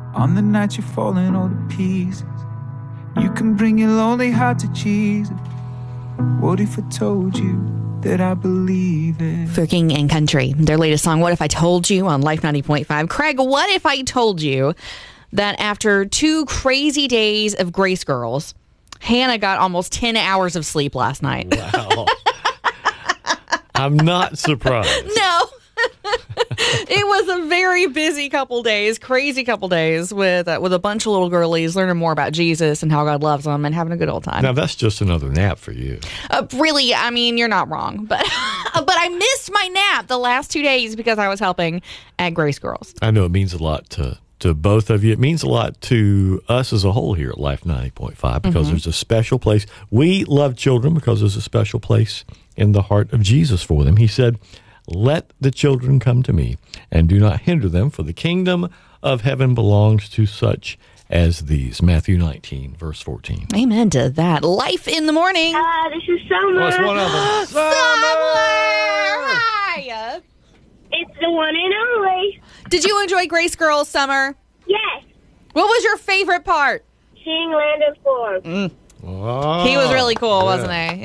On the night you're falling all to pieces, you can bring your lonely heart to Jesus. What if I told you that I believe it? For King and Country, their latest song, What If I Told You, on Life 90.5. Craig, what if I told you that after 2 crazy days of Grace Girls, Hannah got almost 10 hours of sleep last night? Wow. I'm not surprised. No. It was a very busy couple days, crazy couple days with a bunch of little girlies learning more about Jesus and how God loves them and having a good old time. Now, that's just another nap for you. Really, I mean, you're not wrong. But I missed my nap the last 2 days because I was helping at Grace Girls. I know it means a lot to both of you. It means a lot to us as a whole here at Life 90.5 because there's a special place. We love children because there's a special place in the heart of Jesus for them. He said, "Let the children come to me, and do not hinder them, for the kingdom of heaven belongs to such as these." Matthew 19, verse 14. Amen to that. Life in the morning. This is Summer. What's one of them? Summer! Hi! It's the one and only. Did you enjoy Grace Girls, Summer? Yes. What was your favorite part? Seeing Land of Forbes. Oh, He was really cool, yeah. wasn't he?